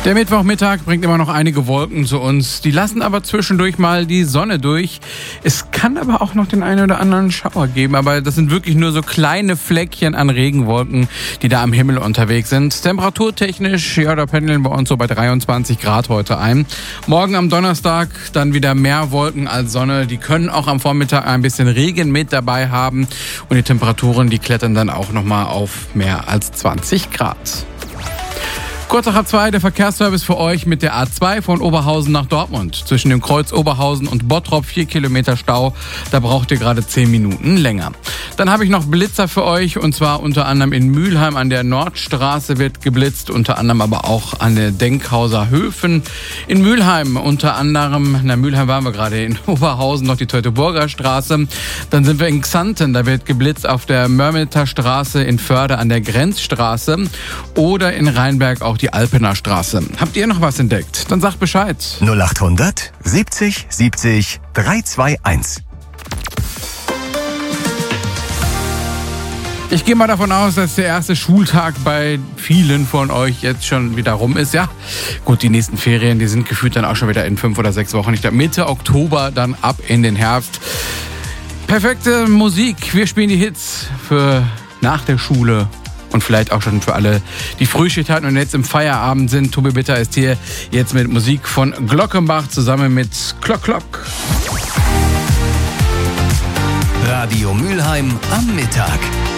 Der Mittwochmittag bringt immer noch einige Wolken zu uns. Die lassen aber zwischendurch mal die Sonne durch. Es kann aber auch noch den einen oder anderen Schauer geben. Aber das sind wirklich nur so kleine Fleckchen an Regenwolken, die da am Himmel unterwegs sind. Temperaturtechnisch, ja, da pendeln wir uns so bei 23 Grad heute ein. Morgen am Donnerstag dann wieder mehr Wolken als Sonne. Die können auch am Vormittag ein bisschen Regen mit dabei haben. Und die Temperaturen, die klettern dann auch nochmal auf mehr als 20 Grad. Kurz nach A2, der Verkehrsservice für euch mit der A2 von Oberhausen nach Dortmund. Zwischen dem Kreuz Oberhausen und Bottrop 4 Kilometer Stau. Da braucht ihr gerade 10 Minuten länger. Dann habe ich noch Blitzer für euch und zwar unter anderem in Mülheim an der Nordstraße wird geblitzt, unter anderem aber auch an der Denkhauser Höfen. In Mülheim unter anderem, Mülheim waren wir gerade, in Oberhausen noch die Teutoburger Straße. Dann sind wir in Xanten, da wird geblitzt auf der Mörmelter Straße, in Förde an der Grenzstraße oder in Rheinberg auch die Alpener Straße. Habt ihr noch was entdeckt? Dann sagt Bescheid. 0800 70 70 321. Ich gehe mal davon aus, dass der erste Schultag bei vielen von euch jetzt schon wieder rum ist. Ja, gut, die nächsten Ferien, die sind gefühlt dann auch schon wieder in 5 oder 6 Wochen. Ich glaube Mitte Oktober dann ab in den Herbst. Perfekte Musik. Wir spielen die Hits für nach der Schule. Und vielleicht auch schon für alle, die Frühschicht hatten und jetzt im Feierabend sind. Tobi Bitter ist hier jetzt mit Musik von Glockenbach zusammen mit Klock Klock. Radio Mülheim am Mittag.